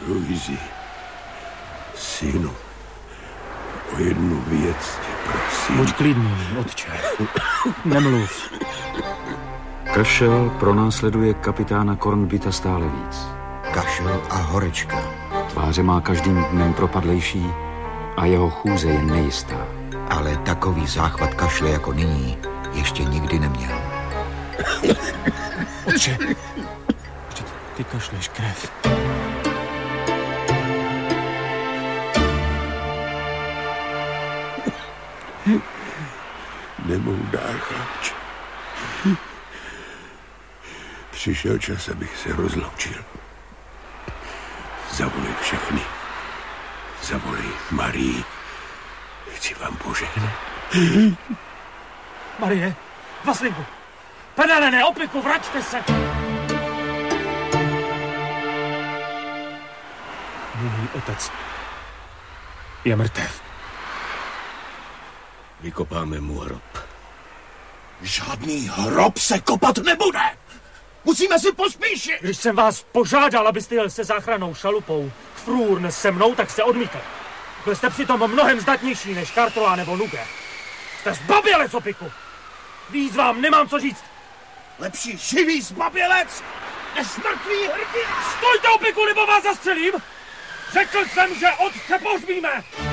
Luisi, synu, o jednu věc tě prosím. Buď klidný, otče. Nemluv. Kašel pronásleduje kapitána Kornbita stále víc. Kašel a horečka. Tváře má každým dnem propadlejší a jeho chůze je nejistá. Ale takový záchvat kašle jako nyní ještě nikdy neměl. Otče, vždyť ty kašleš krev. Nemohu dál, chlapče. Přišel čas, abych se rozloučil. Zavolej všechny. Zavolej Marii. Chci vám požehnat. Marie, Vaslinku, Penelene, Opiku, vraťte se! Můj otec je mrtev. Vykopáme mu hrob. Žádný hrob se kopat nebude! Musíme si pospíšit! Když jsem vás požádal, abyste jel se záchrannou šalupou k Frůrn se mnou, tak jste odmítl. Byl jste přitom mnohem zdatnější než Kartola nebo Nuge. Jste zbabělec, Opiku! Víc vám nemám co říct. Lepší živý zbabělec než mrtvý hrdina! Stojte, Opiku, nebo vás zastřelím! Řekl jsem, že otce pohřbíme!